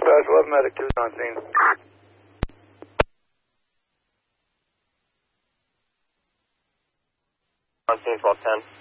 Dispatch, 11 medic, 2 on scene. On scene, 1210.